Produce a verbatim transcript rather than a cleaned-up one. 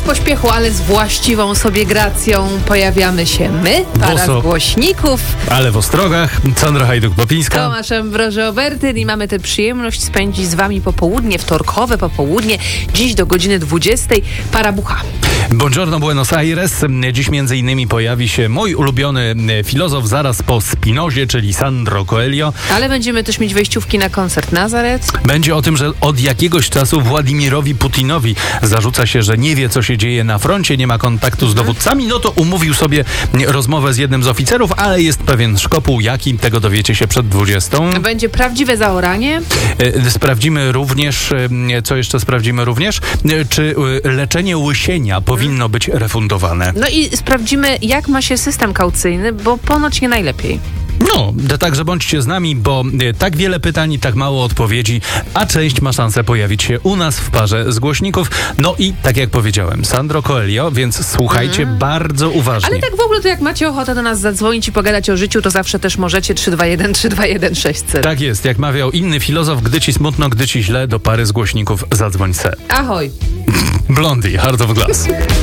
pośpiechu, ale z właściwą sobie gracją pojawiamy się my, para Boso. głośników. Ale w Ostrogach, Sandra Hajduk-Popińska. Tomasz Ambroży-Obertyn i mamy tę przyjemność spędzić z wami popołudnie, wtorkowe popołudnie, dziś do godziny dwudziestej, para bucha. Buongiorno, Buenos Aires. Dziś między innymi pojawi się mój ulubiony filozof zaraz po Spinozie, czyli Sandro Coelho. Ale będziemy też mieć wejściówki na koncert Nazaret. Będzie o tym, że od jakiegoś czasu Władimirowi Putinowi zarzuca się, że nie wie, co się dzieje na froncie, nie ma kontaktu z dowódcami. No to umówił sobie rozmowę z jednym z oficerów, ale jest pewien szkopuł, jaki, tego dowiecie się przed dwudziestą. Będzie prawdziwe zaoranie. Sprawdzimy również, co jeszcze sprawdzimy również, czy leczenie łysienia powinno być refundowane. No i sprawdzimy, jak ma się system kaucyjny, bo ponoć nie najlepiej. No, także bądźcie z nami, bo tak wiele pytań, tak mało odpowiedzi, a część ma szansę pojawić się u nas w parze z głośników. No i tak jak powiedziałem, Sandro Coelho, więc słuchajcie mm. bardzo uważnie. Ale tak w ogóle to jak macie ochotę do nas zadzwonić i pogadać o życiu, to zawsze też możecie trzy dwa jeden trzy dwa jeden sześć zero. Tak jest, jak mawiał inny filozof, gdy ci smutno, gdy ci źle, do pary z głośników zadzwoń se. Ahoj. Blondie, Heart of Glass.